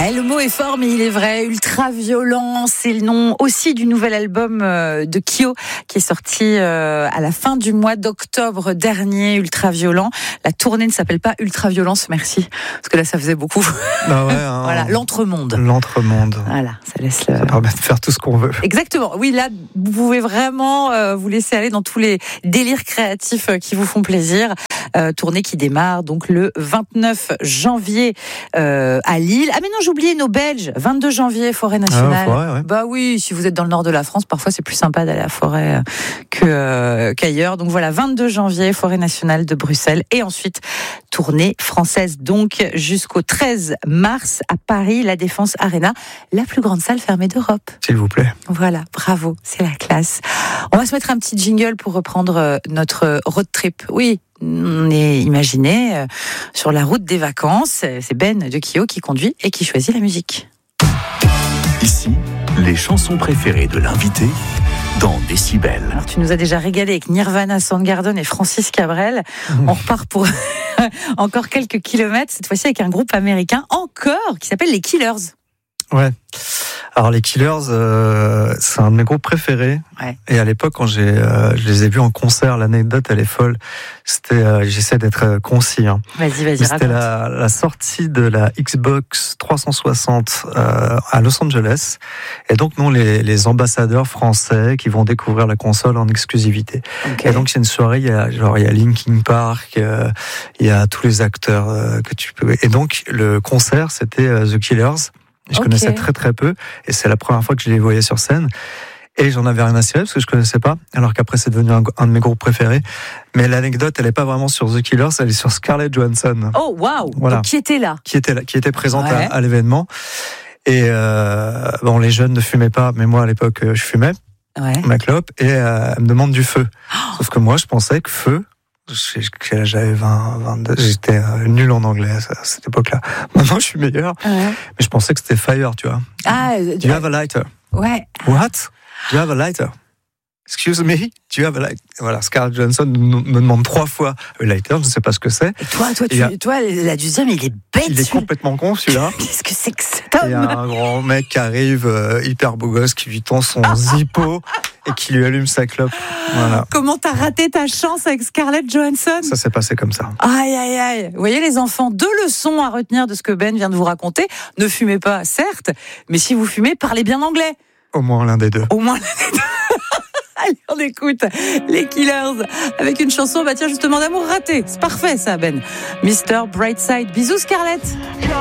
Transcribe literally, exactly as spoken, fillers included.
Eh, le mot est fort, mais il est vrai. Ultraviolent, c'est le nom aussi du nouvel album de Kyo qui est sorti à la fin du mois d'octobre dernier. Ultraviolent. La tournée ne s'appelle pas Ultraviolence, merci, parce que là ça faisait beaucoup. Bah ouais, hein. Voilà, l'entremonde. L'entremonde. Voilà, ça laisse le... Ça permet de faire tout ce qu'on veut. Exactement. Oui, là vous pouvez vraiment euh, vous laisser aller dans tous les délires créatifs qui vous font plaisir. Euh, tournée qui démarre donc le vingt-neuf janvier euh, à Lille. Ah mais non, j'ai oublié nos Belges. vingt-deux janvier, Forêt Nationale. Ah, forêt, ouais. Bah oui, si vous êtes dans le nord de la France, parfois c'est plus sympa d'aller à la forêt que euh, qu'ailleurs. Donc voilà, vingt-deux janvier, Forêt Nationale de Bruxelles, et ensuite tournée française donc jusqu'au treize mars à Paris, la Défense Arena, la plus grande salle fermée d'Europe. S'il vous plaît. Voilà, bravo, c'est la classe. On va se mettre un petit jingle pour reprendre notre road trip. Oui. On est imaginé euh, sur la route des vacances. C'est Ben de Kyo qui conduit et qui choisit la musique. Ici, les chansons préférées de l'invité dans Décibel. Alors, tu nous as déjà régalé avec Nirvana, Soundgarden et Francis Cabrel. Mmh. On repart pour encore quelques kilomètres, cette fois-ci avec un groupe américain encore qui s'appelle les Killers. Ouais. Alors les Killers, euh, c'est un de mes groupes préférés. Ouais. Et à l'époque, quand j'ai, euh, je les ai vus en concert, l'anecdote elle est folle. C'était, euh, j'essaie d'être concis. Hein. Vas-y, vas-y. Mais c'était la, la sortie de la Xbox trois cent soixante euh, à Los Angeles. Et donc nous, les, les ambassadeurs français qui vont découvrir la console en exclusivité. Okay. Et donc c'est une soirée, il y a genre il y a Linkin Park, euh, il y a tous les acteurs euh, que tu peux. Et donc le concert, c'était euh, The Killers. Je okay. connaissais très très peu, et c'est la première fois que je les voyais sur scène. Et j'en avais rien à cirer parce que je connaissais pas, alors qu'après c'est devenu un, un de mes groupes préférés. Mais l'anecdote, elle est pas vraiment sur The Killers, elle est sur Scarlett Johansson. Oh waouh! Voilà. Donc qui était là? Qui était là, qui était présente ouais. à, à l'événement. Et euh, bon, les jeunes ne fumaient pas, mais moi à l'époque je fumais ouais. ma clope, et euh, elle me demande du feu. Oh. Sauf que moi je pensais que feu. J'avais vingt, vingt-deux, j'étais nul en anglais à cette époque-là. Maintenant, je suis meilleur, ouais. mais je pensais que c'était fire, tu vois. Ah, do you have a lighter? Ouais. What? Do you have a lighter? Excuse me, do you have a lighter? Voilà, Scarlett Johansson me demande trois fois un lighter, je ne sais pas ce que c'est. Et toi, toi, tu, a, toi, la deuxième, il est bête. Il est complètement con, celui-là. Qu'est-ce que c'est que cet homme? Il y a un grand mec qui arrive, euh, hyper beau gosse, qui lui tend son zippo et qui lui allume sa clope. Voilà. Comment t'as raté ta chance avec Scarlett Johansson? Ça s'est passé comme ça. Aïe, aïe, aïe. Vous voyez les enfants, deux leçons à retenir de ce que Ben vient de vous raconter. Ne fumez pas, certes, mais si vous fumez, parlez bien anglais. Au moins l'un des deux. Au moins l'un des deux. Allez, on écoute les Killers avec une chanson, bah tiens, justement, d'amour raté. C'est parfait, ça, Ben. mister Brightside. Bisous, Scarlett.